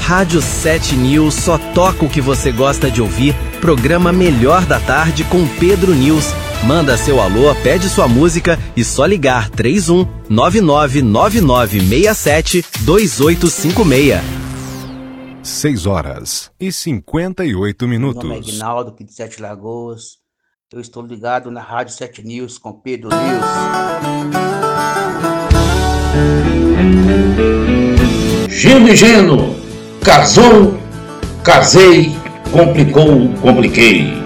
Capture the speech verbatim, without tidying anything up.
Rádio sete News só toca o que você gosta de ouvir. Programa Melhor da Tarde com Pedro News. Manda seu alô, pede sua música e só ligar três um nove nove nove nove seis sete dois oito cinco seis. seis horas e cinquenta e oito minutos. Meu nome é Aguinaldo, aqui de Sete Lagoas. Eu estou ligado na Rádio sete News com Pedro News. Gino e Geno, casou, casei, complicou, compliquei.